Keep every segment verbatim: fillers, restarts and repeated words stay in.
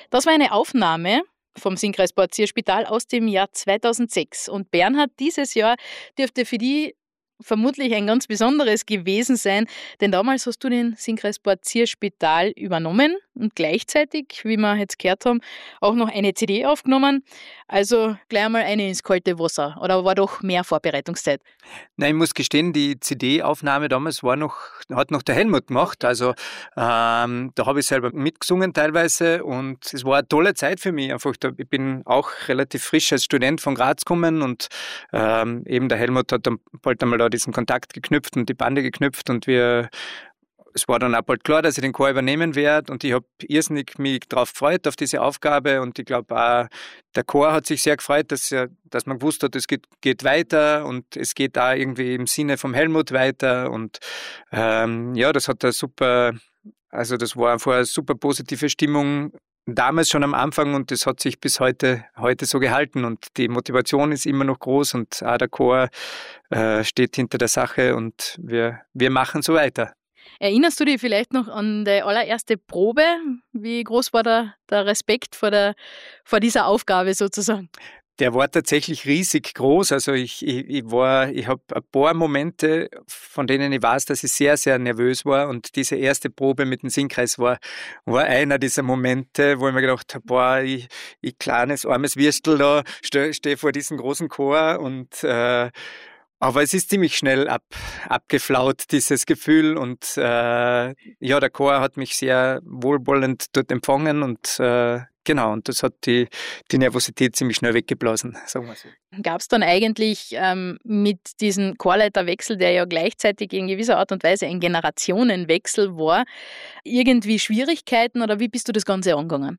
Das war eine Aufnahme vom Sinkreis Borzierspital aus dem Jahr zweitausendsechs. Und Bernhard, dieses Jahr dürfte für die vermutlich ein ganz besonderes gewesen sein, denn damals hast du den Sinkreis Borzierspital übernommen und gleichzeitig, wie wir jetzt gehört haben, auch noch eine C D aufgenommen. Also gleich einmal eine ins kalte Wasser. Oder war doch mehr Vorbereitungszeit? Nein, ich muss gestehen, die C D-Aufnahme damals war noch, hat noch der Helmut gemacht. Also ähm, da habe ich selber mitgesungen teilweise und es war eine tolle Zeit für mich. Einfach, da, ich bin auch relativ frisch als Student von Graz gekommen und ähm, eben der Helmut hat dann bald einmal da diesen Kontakt geknüpft und die Bande geknüpft und wir es war dann auch bald klar, dass ich den Chor übernehmen werde und ich habe irrsinnig mich darauf gefreut, auf diese Aufgabe und ich glaube auch, der Chor hat sich sehr gefreut, dass, er, dass man gewusst hat, es geht, geht weiter und es geht da irgendwie im Sinne vom Helmut weiter und ähm, ja, das hat eine super, also das war einfach eine super positive Stimmung damals schon am Anfang und das hat sich bis heute, heute so gehalten und die Motivation ist immer noch groß und auch der Chor äh, steht hinter der Sache und wir, wir machen so weiter. Erinnerst du dich vielleicht noch an die allererste Probe? Wie groß war der, der Respekt vor, der, vor dieser Aufgabe sozusagen? Der war tatsächlich riesig groß. Also ich, ich, ich war, ich habe ein paar Momente, von denen ich weiß, dass ich sehr, sehr nervös war. Und diese erste Probe mit dem Sinkreis war, war einer dieser Momente, wo ich mir gedacht habe, boah, ich, ich kleines, armes Würstel da, stehe steh vor diesem großen Chor und äh, aber es ist ziemlich schnell ab, abgeflaut, dieses Gefühl. Und äh, ja, der Chor hat mich sehr wohlwollend dort empfangen und äh, genau, und das hat die, die Nervosität ziemlich schnell weggeblasen, sagen wir so. Gab es dann eigentlich ähm, mit diesem Chorleiterwechsel, der ja gleichzeitig in gewisser Art und Weise ein Generationenwechsel war, irgendwie Schwierigkeiten oder wie bist du das Ganze angegangen?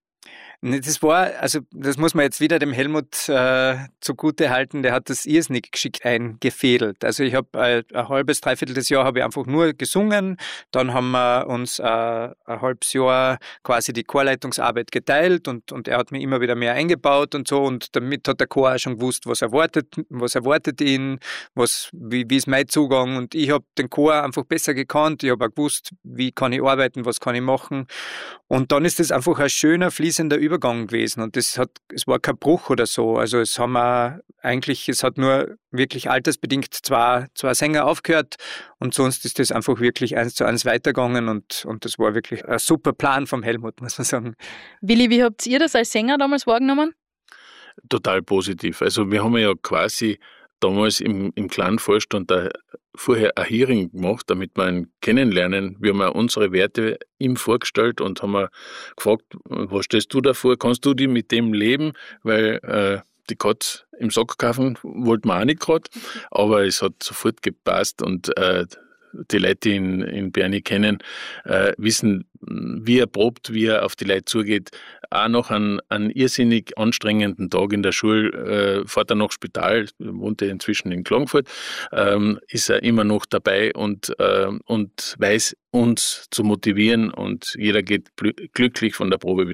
Das war, also das muss man jetzt wieder dem Helmut äh, zugute halten, der hat das irrsinnig geschickt eingefädelt. Also ich habe ein, ein halbes, dreiviertel des Jahr habe ich einfach nur gesungen, dann haben wir uns äh, ein halbes Jahr quasi die Chorleitungsarbeit geteilt und, und er hat mich immer wieder mehr eingebaut und so und damit hat der Chor auch schon gewusst, was erwartet, was erwartet ihn, was, wie, wie ist mein Zugang und ich habe den Chor einfach besser gekannt, ich habe auch gewusst, wie kann ich arbeiten, was kann ich machen und dann ist es einfach ein schöner, fließender Übergang gewesen und das hat, es war kein Bruch oder so. Also es haben wir eigentlich, es hat nur wirklich altersbedingt zwei, zwei Sänger aufgehört und sonst ist das einfach wirklich eins zu eins weitergegangen und, und das war wirklich ein super Plan vom Helmut, muss man sagen. Willi, wie habt ihr das als Sänger damals wahrgenommen? Total positiv. Also wir haben ja quasi damals im, im kleinen Vorstand da vorher ein Hearing gemacht, damit wir ihn kennenlernen. Wir haben auch unsere Werte ihm vorgestellt und haben gefragt, was stellst du davor? Kannst du die mit dem leben? Weil äh, die Katz im Sack kaufen wollten wir auch nicht gerade, aber es hat sofort gepasst und äh, die Leute, die ihn in Berni kennen, äh, wissen, wie er probt, wie er auf die Leute zugeht. Auch noch einen, einen irrsinnig anstrengenden Tag in der Schule, äh, fährt er nach Spital, wohnt er inzwischen in Klagenfurt, ähm, ist er immer noch dabei und, äh, und weiß uns zu motivieren und jeder geht glücklich von der Probe wieder.